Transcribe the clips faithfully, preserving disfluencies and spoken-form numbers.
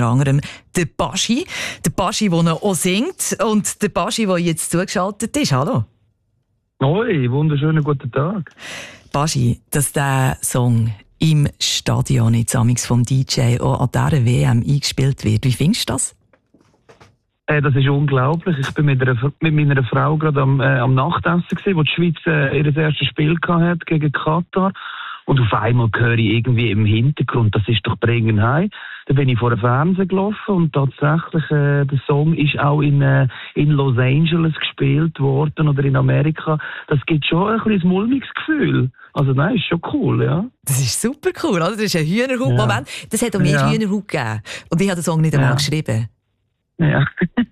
anderem der Baschi. Der Baschi, der noch auch singt und der Baschi, der jetzt zugeschaltet ist. Hallo. Hoi, wunderschönen guten Tag. Baschi, dass dieser Song im Stadion jetzt amigs vom D J auch an dieser W M eingespielt wird. Wie findest du das? Äh, das ist unglaublich. Ich bin mit, einer, mit meiner Frau gerade am, äh, am Nachtessen gewesen, wo die Schweiz äh, ihr erstes Spiel hatte gegen Katar. Und auf einmal höre ich irgendwie im Hintergrund, das ist doch «Bringen heim». Da bin ich vor dem Fernsehen gelaufen und tatsächlich, äh, der Song ist auch in, äh, in Los Angeles gespielt worden oder in Amerika. Das gibt schon ein bisschen ein mulmiges Gefühl. Also nein, ist schon cool, ja. Das ist super cool, oder? Das ist ein Hühnerhaut-Moment. Ja. Das hat auch mir ja. Hühnerhaut gegeben. Und ich habe den Song nicht einmal ja. geschrieben. Ja.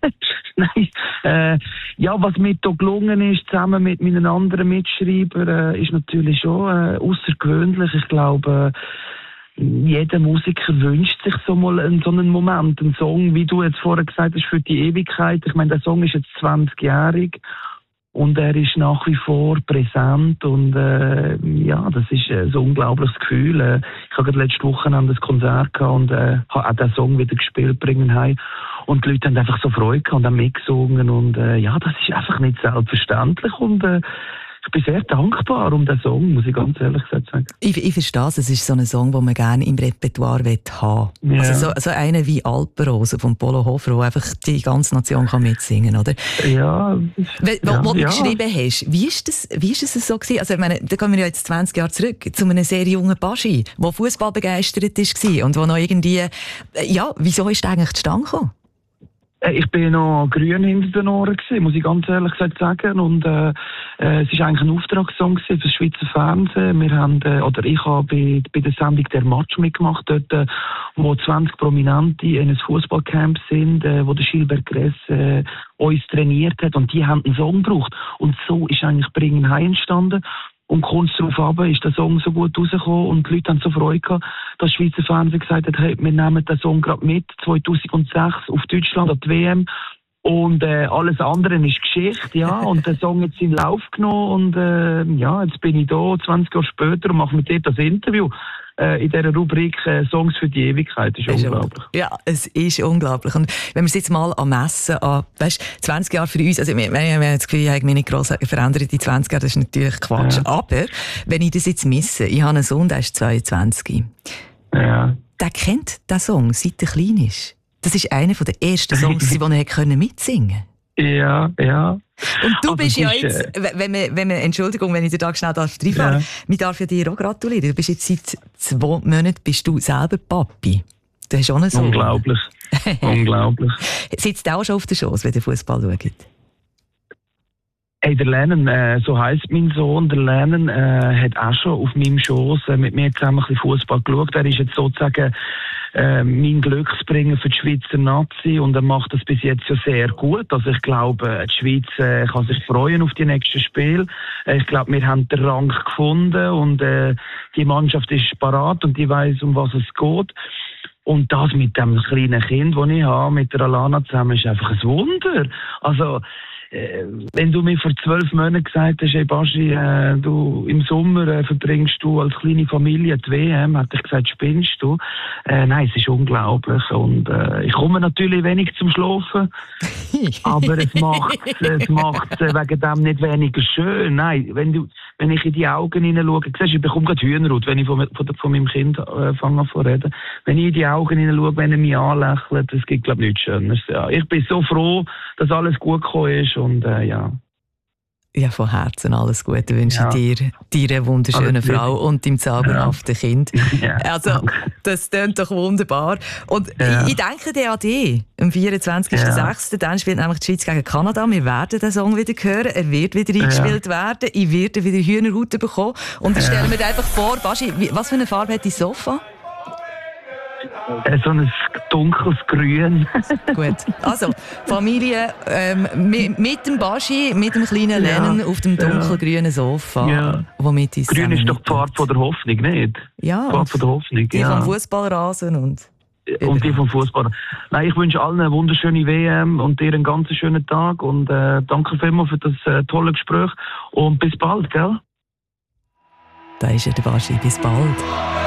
Nein, äh, ja, was mir hier gelungen ist, zusammen mit meinen anderen Mitschreibern, äh, ist natürlich schon äh, außergewöhnlich. Ich glaube, äh, jeder Musiker wünscht sich so mal einen, so einen Moment, einen Song, wie du jetzt vorher gesagt hast, für die Ewigkeit. Ich meine, der Song ist jetzt zwanzigjährig und er ist nach wie vor präsent und äh, ja, das ist äh, so ein unglaubliches Gefühl. Äh, ich habe gerade letzte Woche ein Konzert gehabt und äh, habe auch den Song wieder gespielt, «Bringen heim». Und die Leute haben einfach so Freude gehabt und haben mitgesungen. Und äh, ja, das ist einfach nicht selbstverständlich. Und äh, ich bin sehr dankbar um den Song, muss ich ganz ehrlich sagen. Ich, ich verstehe es. Es ist so ein Song, den man gerne im Repertoire haben will. Ja. Also so, so einer wie «Alpenrose» von Polo Hofer, wo einfach die ganze Nation kann mitsingen kann, oder? Ja. Wo, ja, wo du ja. geschrieben hast, wie ist das, wie ist das so gewesen? Also ich meine, da kommen wir ja jetzt zwanzig Jahre zurück zu einem sehr jungen Baschi, der Fußball begeistert war und der noch irgendwie, ja, wieso ist der eigentlich zustande gekommen? Ich bin noch grün hinter den Ohren gewesen, muss ich ganz ehrlich gesagt sagen. Und äh, äh, es war eigentlich ein Auftragssong für das Schweizer Fernsehen. Wir haben, äh, oder ich habe bei, bei der Sendung «Der Match» mitgemacht, dort, äh, wo zwanzig Prominente in einem Fußballcamp sind, äh, wo der Gilbert Gress äh, uns trainiert hat. Und die haben einen Song gebraucht. Und so ist eigentlich «Bringen heim» entstanden. Und kurz darauf ab ist der Song so gut rausgekommen und die Leute haben so Freude gehabt, dass das Schweizer Fernsehen gesagt hat, hey, wir nehmen den Song gerade mit, zweitausendsechs auf Deutschland an die W M. Und äh, alles andere ist Geschichte, ja. Und der Song hat seinen Lauf genommen und äh, ja, jetzt bin ich da, zwanzig Jahre später, und mache mit dir das Interview. Äh, in dieser Rubrik äh, «Songs für die Ewigkeit». Das ist, ist unglaublich. Ja, es ist unglaublich. Und wenn wir es jetzt mal am Messen an, weißt, zwanzig Jahre für uns, also wir, wir, wir haben das Gefühl, ich habe mich nicht gross verändert in zwanzig Jahren, das ist natürlich Quatsch. Ja. Aber, wenn ich das jetzt misse, ich habe einen Sohn, der ist zweiundzwanzig. Ja. Der kennt diesen Song, seit er klein ist. Das ist einer der ersten Songs, die er mitsingen konnte. Ja, ja. Und du also bist ja ist, jetzt, wenn man, wenn man, Entschuldigung, wenn ich dir da schnell reinfahre, ja. Man darf ja dir auch gratulieren. Du bist jetzt seit zwei Monaten bist du selber Papi. Du hast auch einen Sohn. Unglaublich. Unglaublich. Sitzt du auch schon auf der Schoss, wenn der Fußball schaut? Hey, der Lennon, äh, so heisst mein Sohn, der Lennon äh, hat auch schon auf meinem Schoss äh, mit mir zusammen ein bisschen Fußball geschaut. Er ist jetzt sozusagen äh, mein Glücksbringer für die Schweizer Nazi und er macht das bis jetzt ja sehr gut. Also ich glaube, die Schweiz äh, kann sich freuen auf die nächsten Spiele. Äh, ich glaube, wir haben den Rang gefunden und äh, die Mannschaft ist parat und die weiss, um was es geht. Und das mit dem kleinen Kind, das ich habe, mit der Alana zusammen, ist einfach ein Wunder. Also, äh, wenn du mir vor zwölf Monaten gesagt hast, hey Baschi, äh, du, im Sommer äh, verbringst du als kleine Familie die W M, hätte ich gesagt, spinnst du? Äh, nein, es ist unglaublich. Und äh, ich komme natürlich wenig zum Schlafen, aber es macht es macht äh, wegen dem nicht weniger schön. Nein, wenn du wenn ich in die Augen hineinschaue, siehst, ich bekomme gerade Hühnerhaut, wenn ich von, von, von meinem Kind äh, fange an zu reden. Wenn ich in die Augen hineinschaue, wenn er mich anlächelt, es gibt, glaube ich, nichts Schöneres. Ja. Ich bin so froh, dass alles gut gekommen ist und äh, ja. Ja, von Herzen alles Gute wünsche ja. ich dir, deiner wunderschönen alles Frau und deinem zauberhaften ja. Kind. Ja, also, danke. Das klingt doch wunderbar. Und ja. ich, ich denke dir an dich, am vierundzwanzigsten sechsten Ja. Dann spielt nämlich die Schweiz gegen Kanada. Wir werden den Song wieder hören. Er wird wieder eingespielt ja. werden. Ich werde wieder Hühnerhaut bekommen. Und ich stelle mir dir einfach vor, Baschi, was für eine Farbe hat dein Sofa? So ein dunkles Grün. Gut. Also, Familie ähm, mit, mit dem Baschi, mit dem kleinen Lennon ja. auf dem dunkelgrünen Sofa. Ja. Womit ich Grün ist doch die Farbe von der Hoffnung, nicht? Ja. Die Farbe von der Hoffnung. Die ja. vom Fußballrasen und... Und die vom Fußball. Nein, ich wünsche allen eine wunderschöne W M und dir einen ganz schönen Tag. Und äh, danke vielmals für das äh, tolle Gespräch. Und bis bald, gell? Da ist er, der Baschi. Bis bald.